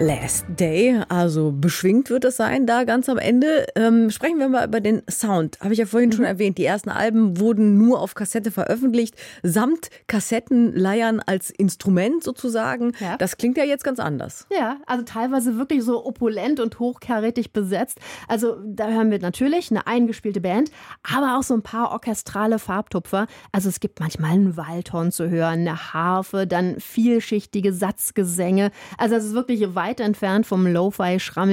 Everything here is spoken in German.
Last Day, also beschwingt wird es sein, da ganz am Ende. Sprechen wir mal über den Sound. Habe ich ja vorhin schon erwähnt. Die ersten Alben wurden nur auf Kassette veröffentlicht, samt Kassettenleiern als Instrument sozusagen. Ja. Das klingt ja jetzt ganz anders. Ja, also teilweise wirklich so opulent und hochkarätig besetzt. Also da hören wir natürlich eine eingespielte Band, aber auch so ein paar orchestrale Farbtupfer. Also es gibt manchmal einen Waldhorn zu hören, eine Harfe, dann vielschichtige Satzgesänge. Also es ist wirklich weit entfernt vom Lo-Fi-Schrammel